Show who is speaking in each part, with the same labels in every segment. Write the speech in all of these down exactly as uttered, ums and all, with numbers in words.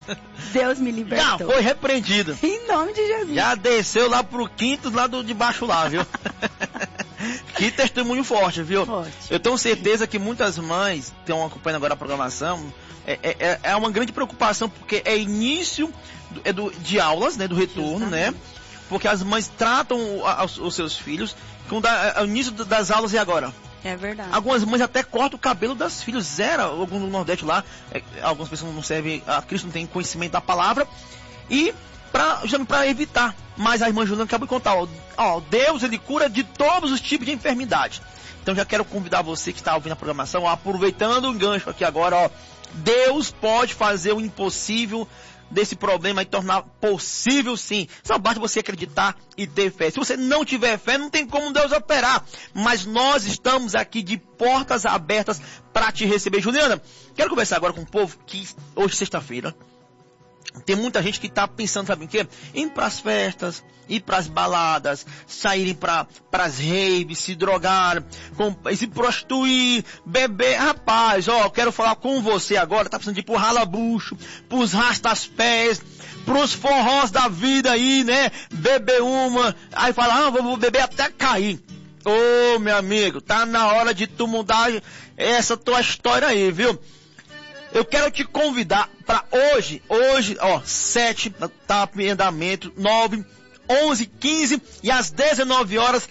Speaker 1: Deus me libertou.
Speaker 2: Já foi repreendido.
Speaker 1: Em nome de Jesus.
Speaker 2: Já desceu lá pro quinto, lá do, de baixo lá, viu? Que testemunho forte, viu?
Speaker 1: Forte.
Speaker 2: Eu tenho certeza que muitas mães estão acompanhando agora a programação. É, é, é uma grande preocupação, porque é início do, é do, de aulas, né? Do retorno, Justamente. né? Porque as mães tratam a, os, os seus filhos com da, o início das aulas e agora.
Speaker 1: É verdade.
Speaker 2: Algumas mães até cortam o cabelo das filhas, zera, algum no Nordeste lá, é, algumas pessoas não servem, a Cristo não tem conhecimento da palavra, e pra, para evitar. Mas a irmã Juliana acabou de contar, ó, ó, Deus, ele cura de todos os tipos de enfermidade. Então já quero convidar você que está ouvindo a programação, ó, aproveitando o gancho aqui agora, ó, Deus pode fazer o impossível desse problema e tornar possível, sim. Só basta você acreditar e ter fé. Se você não tiver fé, não tem como Deus operar. Mas nós estamos aqui de portas abertas para te receber. Juliana, quero conversar agora com o povo que hoje, sexta-feira, tem muita gente que está pensando, sabe em quê? Ir para as festas, ir para as baladas, saírem para as raves, se drogar, com, se prostituir, beber. Rapaz, ó, quero falar com você agora, tá precisando de ir pro ralabucho, pros rastas-pés, pros forrós da vida aí, né? Beber uma, aí fala, ah, vou beber até cair. Ô, meu amigo, tá na hora de tu mudar essa tua história aí, viu? Eu quero te convidar para hoje, hoje, ó, sete, tá em andamento, nove, onze, quinze e às dezenove horas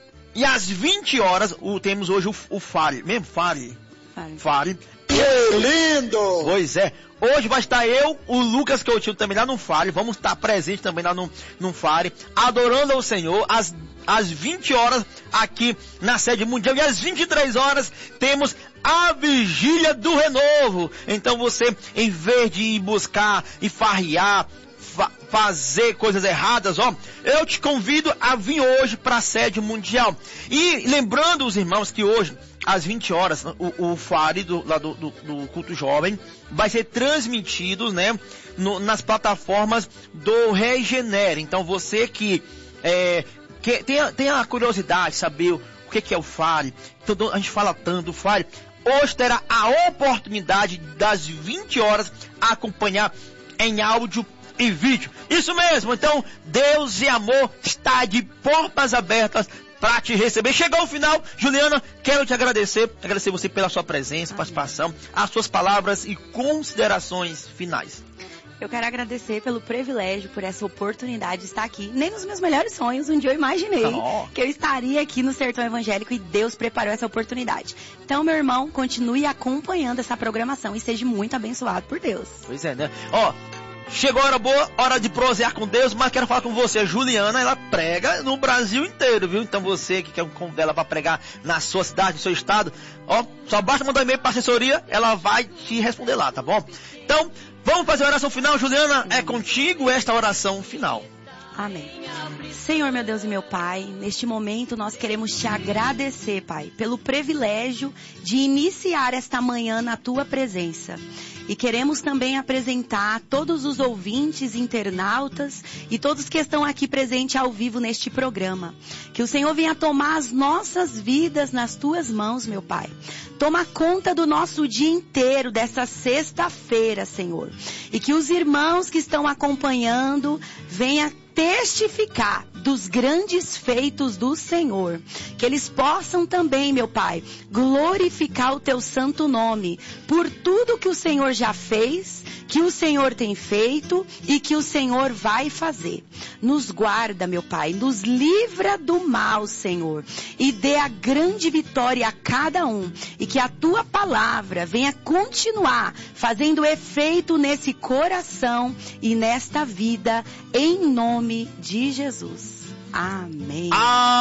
Speaker 2: e às vinte horas, o, temos hoje o, o Fare, mesmo Fare,
Speaker 1: Fare.
Speaker 2: Fare.
Speaker 3: Que lindo!
Speaker 2: Pois é, hoje vai estar eu, o Lucas Coutinho também lá no Fare, vamos estar presentes também lá no, no Fare, adorando ao Senhor, às às vinte horas aqui na sede mundial e às vinte e três horas temos a vigília do renovo. Então você, em vez de ir buscar e farrear, fa- fazer coisas erradas, ó, eu te convido a vir hoje para a sede mundial. E lembrando os irmãos que hoje, às vinte horas, o, o Fare do, lá do, do, do culto jovem vai ser transmitido, né, no, nas plataformas do Regenere. Então você que é, que tem, tem a curiosidade de saber o que, que é o Fare, então, a gente fala tanto do Fare, hoje terá a oportunidade das vinte horas a acompanhar em áudio e vídeo. Isso mesmo, então Deus e amor está de portas abertas para te receber. Chegou o final, Juliana, quero te agradecer, agradecer você pela sua presença, participação, as suas palavras e considerações finais.
Speaker 1: Eu quero agradecer pelo privilégio, por essa oportunidade de estar aqui. Nem nos meus melhores sonhos, um dia eu imaginei oh. que eu estaria aqui no Sertão Evangélico e Deus preparou essa oportunidade. Então, meu irmão, continue acompanhando essa programação e seja muito abençoado por Deus.
Speaker 2: Pois é, né? Ó, chegou a hora boa, hora de prosear com Deus, mas quero falar com você, Juliana, ela prega no Brasil inteiro, viu? Então você que quer um convite dela para pregar na sua cidade, no seu estado, ó, só basta mandar um e-mail para a assessoria, ela vai te responder lá, tá bom? Então, vamos fazer a oração final, Juliana, é contigo esta oração final.
Speaker 1: Amém. Senhor, meu Deus e meu Pai, neste momento nós queremos te agradecer, Pai, pelo privilégio de iniciar esta manhã na tua presença. E queremos também apresentar todos os ouvintes, internautas e todos que estão aqui presentes ao vivo neste programa. Que o Senhor venha tomar as nossas vidas nas tuas mãos, meu Pai. Toma conta do nosso dia inteiro, dessa sexta-feira, Senhor. E que os irmãos que estão acompanhando venham testificar dos grandes feitos do Senhor. Que eles possam também, meu Pai, glorificar o teu santo nome por tudo que o Senhor já fez, que o Senhor tem feito e que o Senhor vai fazer. Nos guarda, meu Pai, nos livra do mal, Senhor, e dê a grande vitória a cada um, e que a tua palavra venha continuar fazendo efeito nesse coração e nesta vida, em nome de Jesus. Amém.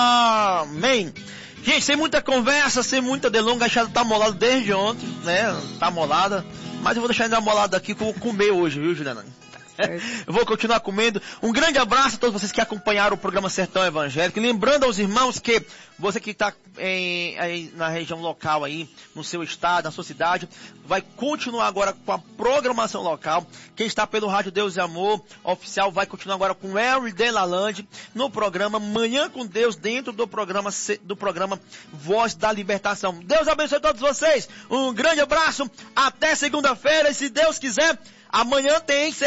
Speaker 2: Amém. Gente, sem muita conversa, sem muita delonga, a enxada tá molada desde ontem, né? Tá molada. Mas eu vou deixar ainda molada aqui que eu vou comer hoje, viu, Juliana? Eu vou continuar comendo. Um grande abraço a todos vocês que acompanharam o programa Sertão Evangélico. E lembrando aos irmãos que você que está na região local aí, no seu estado, na sua cidade, vai continuar agora com a programação local. Quem está pelo Rádio Deus e Amor oficial vai continuar agora com o Elry de Lalande no programa Manhã com Deus, dentro do programa, do programa Voz da Libertação. Deus abençoe todos vocês. Um grande abraço. Até segunda-feira. E se Deus quiser, Amanhã tem